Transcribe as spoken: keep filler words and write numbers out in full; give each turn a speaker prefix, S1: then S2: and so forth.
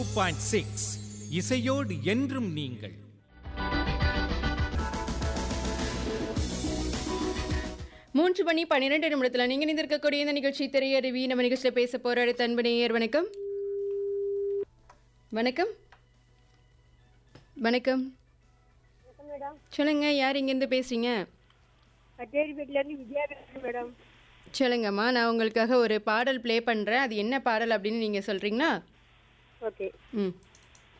S1: Point six இசையோடு என்றும் நீங்கள்.
S2: மூன்று மணி பன்னிரெண்டு நிமிடத்தில் நீங்கள் இணைந்திருக்கக்கூடிய இந்த நிகழ்ச்சி திரையருவி. நம்ம நிகழ்ச்சியில் பேச போற அடுத்த அன்பு நேயர். வணக்கம் வணக்கம் வணக்கம் சொல்லுங்க, யார் இங்கேருந்து பேசுறீங்க?
S3: மேடம்
S2: சொல்லுங்கம்மா, நான் உங்களுக்காக ஒரு பாடல் ப்ளே பண்றேன். அது என்ன பாடல் அப்படின்னு நீங்க சொல்றீங்களா?
S3: ஓகே.
S2: ம்